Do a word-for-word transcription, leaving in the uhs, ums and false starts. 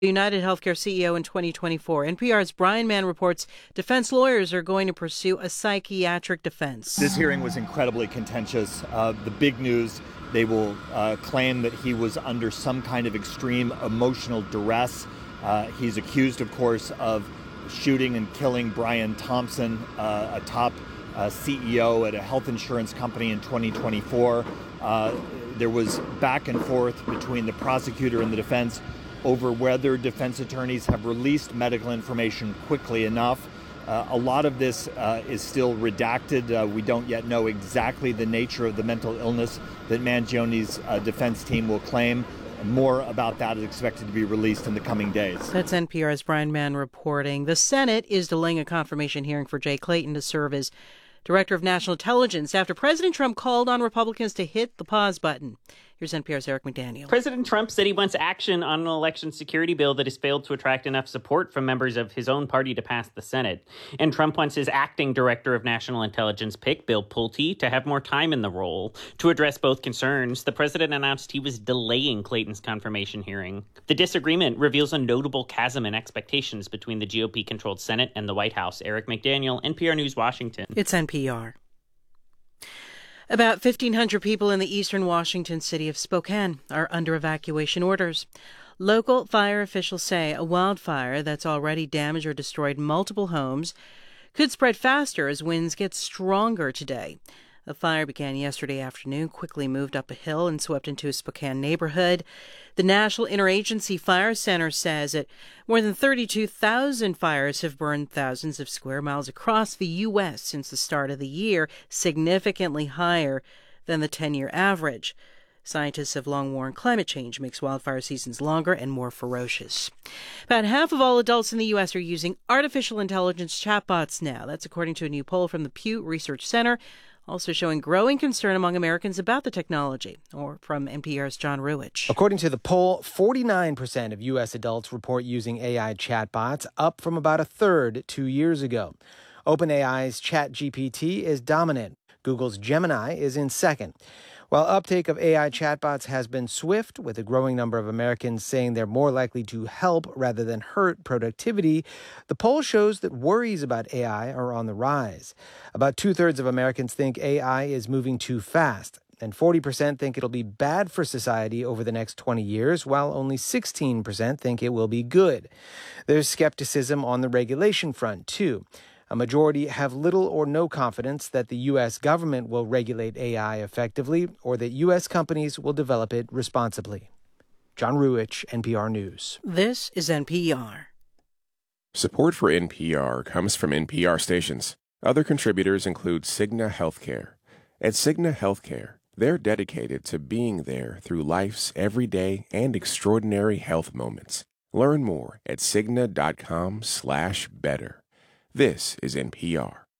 United Healthcare C E O in twenty twenty-four. N P R's Brian Mann reports defense lawyers are going to pursue a psychiatric defense. This hearing was incredibly contentious. Uh, the big news, they will uh, claim that he was under some kind of extreme emotional duress. Uh, he's accused, of course, of shooting and killing Brian Thompson, uh, a top uh, C E O at a health insurance company in twenty twenty-four. Uh, there was back and forth between the prosecutor and the defense over whether defense attorneys have released medical information quickly enough. Uh, a lot of this uh, is still redacted. Uh, we don't yet know exactly the nature of the mental illness that Mangione's uh, defense team will claim. More about that is expected to be released in the coming days. That's N P R's Brian Mann reporting. The Senate is delaying a confirmation hearing for Jay Clayton to serve as Director of National Intelligence after President Trump called on Republicans to hit the pause button. Here's N P R's Eric McDaniel. President Trump said he wants action on an election security bill that has failed to attract enough support from members of his own party to pass the Senate. And Trump wants his acting Director of National Intelligence pick, Bill Pulte, to have more time in the role. To address both concerns, the president announced he was delaying Clayton's confirmation hearing. The disagreement reveals a notable chasm in expectations between the G O P-controlled Senate and the White House. Eric McDaniel, N P R News, Washington. It's N P R. About fifteen hundred people in the eastern Washington city of Spokane are under evacuation orders. Local fire officials say a wildfire that's already damaged or destroyed multiple homes could spread faster as winds get stronger today. The fire began yesterday afternoon, quickly moved up a hill and swept into a Spokane neighborhood. The National Interagency Fire Center says that more than thirty-two thousand fires have burned thousands of square miles across the U S since the start of the year, significantly higher than the ten-year average. Scientists have long warned climate change makes wildfire seasons longer and more ferocious. About half of all adults in the U S are using artificial intelligence chatbots now. That's according to a new poll from the Pew Research Center, also showing growing concern among Americans about the technology. Or from N P R's John Ruwitch. According to the poll, forty-nine percent of U S adults report using A I chatbots, up from about a third two years ago. OpenAI's ChatGPT is dominant. Google's Gemini is in second. While uptake of A I chatbots has been swift, with a growing number of Americans saying they're more likely to help rather than hurt productivity, the poll shows that worries about A I are on the rise. About two-thirds of Americans think A I is moving too fast, and forty percent think it'll be bad for society over the next twenty years, while only sixteen percent think it will be good. There's skepticism on the regulation front, too. A majority have little or no confidence that the U S government will regulate A I effectively or that U S companies will develop it responsibly. John Ruwitch, N P R News. This is N P R. Support for N P R comes from N P R stations. Other contributors include Cigna Healthcare. At Cigna Healthcare, they're dedicated to being there through life's everyday and extraordinary health moments. Learn more at Cigna dot com slash better. This is N P R.